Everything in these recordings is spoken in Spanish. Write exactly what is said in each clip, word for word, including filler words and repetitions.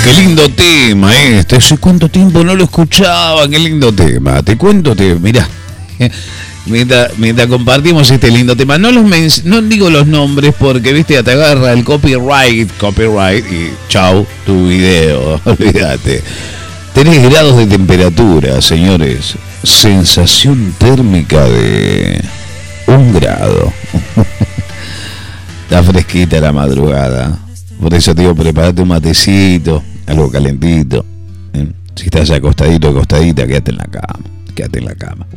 Qué lindo tema este. ¿Hace cuánto tiempo no lo escuchaba? Qué lindo tema. Te cuento, te, mirá. Mientras, mientras compartimos este lindo tema, no los men no digo los nombres porque, viste, te agarra el copyright, copyright y chau, tu video, olvídate. Tres grados de temperatura, señores. Sensación térmica de un grado. Está fresquita la madrugada. Por eso te digo, prepárate un matecito, algo calentito. ¿eh? Si estás acostadito, acostadita, quédate en la cama. Quédate en la cama.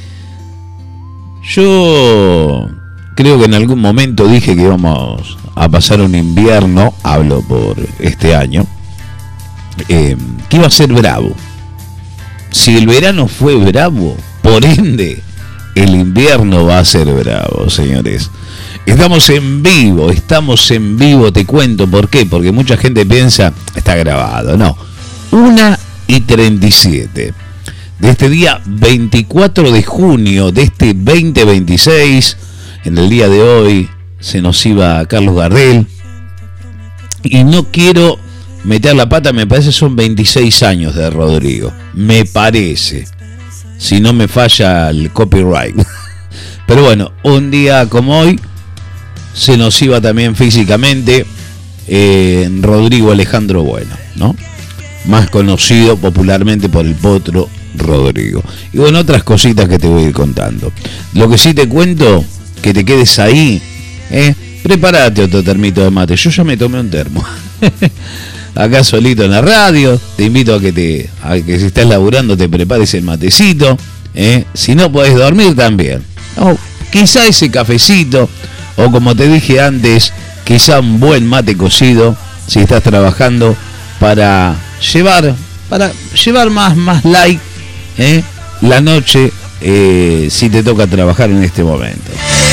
Yo creo que en algún momento dije que íbamos a pasar un invierno, hablo por este año, eh, que iba a ser bravo. Si el verano fue bravo, por ende, el invierno va a ser bravo, señores. Estamos en vivo, estamos en vivo, te cuento por qué, porque mucha gente piensa, está grabado, no. una y treinta y siete de este día veinticuatro de junio de este veinte veintiséis, en el día de hoy se nos iba Carlos Gardel, y no quiero meter la pata, me parece son veintiséis años de Rodrigo, me parece, si no me falla el copyright. Pero bueno, un día como hoy se nos iba también físicamente eh, Rodrigo Alejandro Bueno, ¿no? Más conocido popularmente por el Potro Rodrigo. Y bueno, otras cositas que te voy a ir contando. Lo que sí te cuento, que te quedes ahí, ¿eh? Prepárate otro termito de mate. Yo ya me tomé un termo. Acá solito en la radio. Te invito a que, te, a que si estás laburando te prepares el matecito. ¿eh? Si no podés dormir también. O quizá ese cafecito. O como te dije antes, quizá un buen mate cocido, si estás trabajando, para llevar, para llevar más, más light ¿eh? la noche, eh, si te toca trabajar en este momento.